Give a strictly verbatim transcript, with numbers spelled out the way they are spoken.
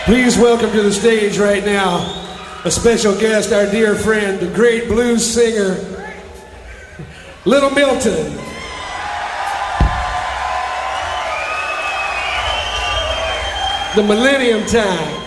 Please welcome to the stage right now a special guest, our dear friend, the great blues singer, Little Milton. The Millennium Time.